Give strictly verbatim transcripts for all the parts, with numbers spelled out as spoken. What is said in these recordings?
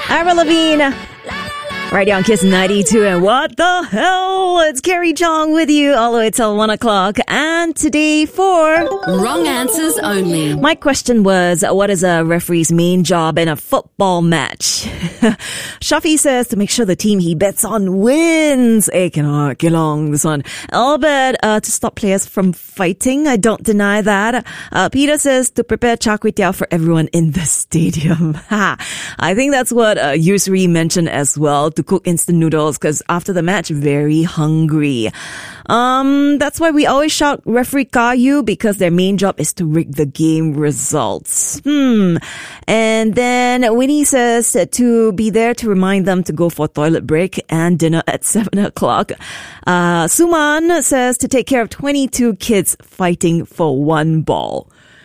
Avril Lavigne. Right here on Kiss ninety-two, and what the hell? It's Carrie Chong with you all the way till one o'clock. And today for Wrong Answers Only. My question was, what is a referee's main job in a football match? Shafi says to make sure the team he bets on wins. Eh, cannot get along this one. Albert, uh, to stop players from fighting. I don't deny that. Uh, Peter says to prepare char kway teow for everyone in the stadium. I think that's what uh, Yusri mentioned as well, to cook instant noodles, because after the match, very hungry. Um, that's why we always shout referee Kayu, because their main job is to rig the game results. Hmm. And then Winnie says to be there to remind them to go for toilet break and dinner at seven o'clock. Uh, Suman says to take care of twenty-two kids fighting for one ball.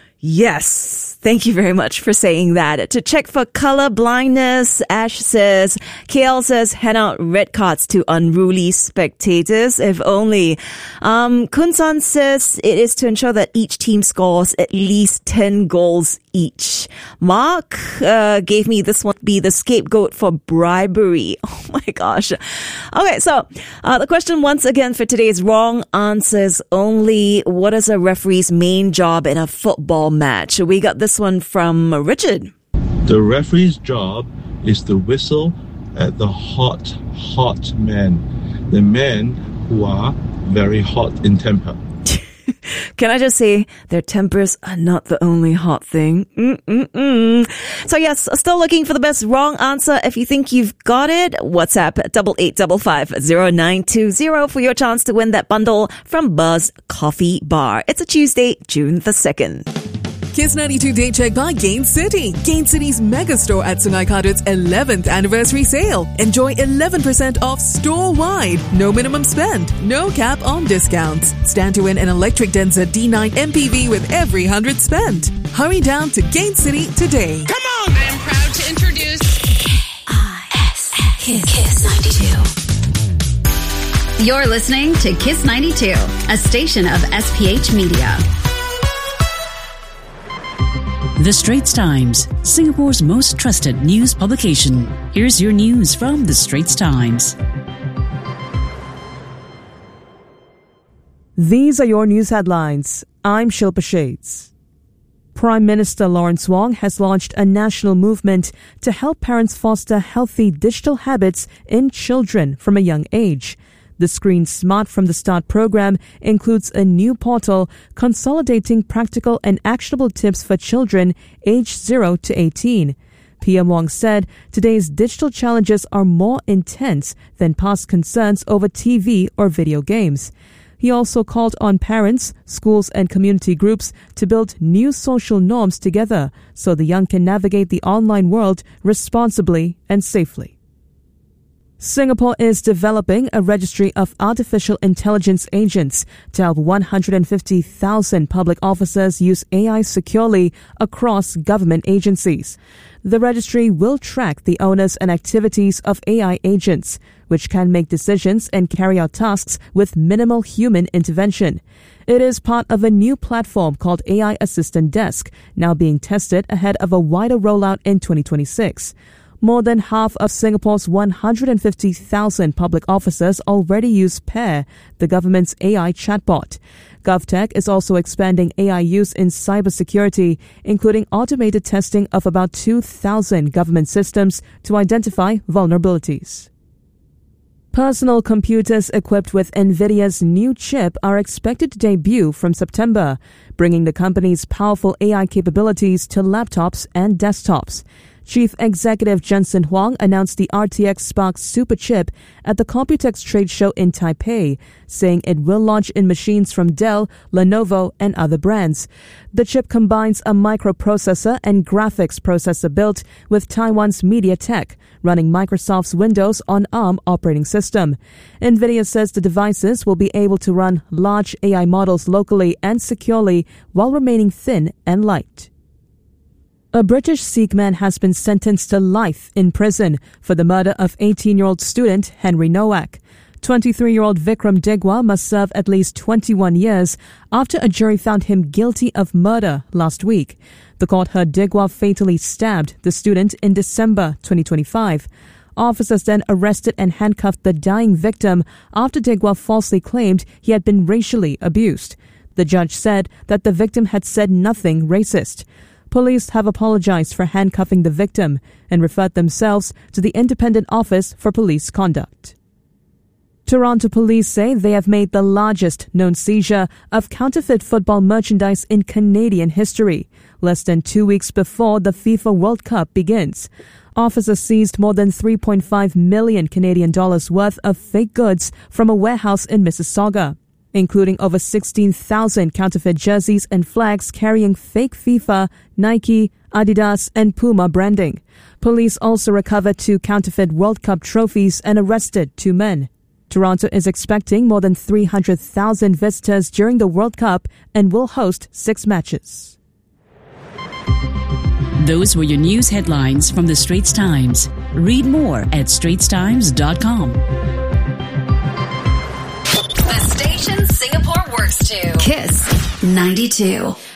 Yes. Thank you very much for saying that. To check for color blindness, Ash says, K L says, hand out red cards to unruly spectators, if only. Um, Kunsan says it is to ensure that each team scores at least ten goals each. Mark uh, gave me this one be the scapegoat for bribery. Oh my gosh. Okay, so uh, the question once again for today is wrong answers only. What is a referee's main job in a football match? We got this one from Richard. The referee's job is to whistle at the hot, hot men. The men who are very hot in temper. Can I just say, their tempers are not the only hot thing. Mm-mm-mm. So yes, still looking for the best wrong answer. If you think you've got it, WhatsApp double eight double five zero nine two zero for your chance to win that bundle from Buzz Coffee Bar. It's a Tuesday, June the second. Kiss ninety-two Day Check by Gain City. Gain City's mega store at Sungai Kadut's eleventh anniversary sale. Enjoy eleven percent off store-wide. No minimum spend. No cap on discounts. Stand to win an electric Denza D nine M P V with every one hundred spent. Hurry down to Gain City today. Come on! I am proud to introduce I S Kiss, Kiss ninety-two. You're listening to Kiss ninety-two, a station of S P H Media. The Straits Times, Singapore's most trusted news publication. Here's your news from The Straits Times. These are your news headlines. I'm Shilpa Shades. Prime Minister Lawrence Wong has launched a national movement to help parents foster healthy digital habits in children from a young age. The Screen Smart from the Start program includes a new portal consolidating practical and actionable tips for children aged zero to eighteen. P M Wong said today's digital challenges are more intense than past concerns over T V or video games. He also called on parents, schools and community groups to build new social norms together so the young can navigate the online world responsibly and safely. Singapore is developing a registry of artificial intelligence agents to help one hundred fifty thousand public officers use A I securely across government agencies. The registry will track the owners and activities of A I agents, which can make decisions and carry out tasks with minimal human intervention. It is part of a new platform called A I Assistant Desk, now being tested ahead of a wider rollout in twenty twenty-six. More than half of Singapore's one hundred fifty thousand public officers already use Pair, the government's A I chatbot. GovTech is also expanding A I use in cybersecurity, including automated testing of about two thousand government systems to identify vulnerabilities. Personal computers equipped with NVIDIA's new chip are expected to debut from September, bringing the company's powerful A I capabilities to laptops and desktops. Chief Executive Jensen Huang announced the R T X Spark Superchip at the Computex trade show in Taipei, saying it will launch in machines from Dell, Lenovo, and other brands. The chip combines a microprocessor and graphics processor built with Taiwan's MediaTek, running Microsoft's Windows on ARM operating system. NVIDIA says the devices will be able to run large A I models locally and securely while remaining thin and light. A British Sikh man has been sentenced to life in prison for the murder of eighteen-year-old student Henry Nowak. twenty-three-year-old Vikram Digwa must serve at least twenty-one years after a jury found him guilty of murder last week. The court heard Digwa fatally stabbed the student in December twenty twenty-five. Officers then arrested and handcuffed the dying victim after Digwa falsely claimed he had been racially abused. The judge said that the victim had said nothing racist. Police have apologized for handcuffing the victim and referred themselves to the Independent Office for Police Conduct. Toronto police say they have made the largest known seizure of counterfeit football merchandise in Canadian history, less than two weeks before the FIFA World Cup begins. Officers seized more than three point five million Canadian dollars worth of fake goods from a warehouse in Mississauga, including over sixteen thousand counterfeit jerseys and flags carrying fake FIFA, Nike, Adidas, and Puma branding. Police also recovered two counterfeit World Cup trophies and arrested two men. Toronto is expecting more than three hundred thousand visitors during the World Cup and will host six matches. Those were your news headlines from the Straits Times. Read more at straits times dot com. The station Singapore works to. Kiss ninety-two.